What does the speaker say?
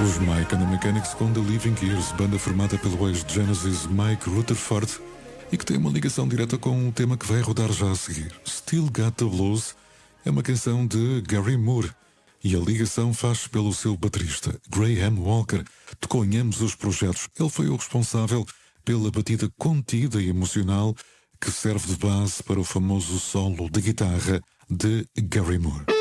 Os Mike and the Mechanics com The Living Years, banda formada pelo ex-Genesis Mike Rutherford e que tem uma ligação direta com o tema que vai rodar já a seguir. Still Got the Blues é uma canção de Gary Moore e a ligação faz pelo seu baterista, Graham Walker. Tocou em ambos os projetos. Ele foi o responsável pela batida contida e emocional que serve de base para o famoso solo de guitarra de Gary Moore.